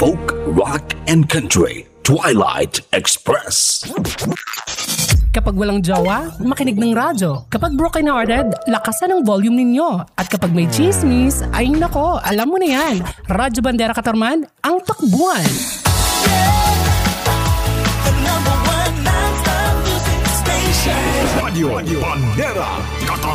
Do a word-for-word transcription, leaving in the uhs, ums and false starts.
folk, rock, and country. Twilight Express. Kapag walang jowa, makinig ng radyo. Kapag broken-hearted, lakasan ang volume ninyo. At kapag may chismis, ay nako, alam mo na yan. Radyo Bandera Katarman, ang takbuhan. Radio Bandera Katarman.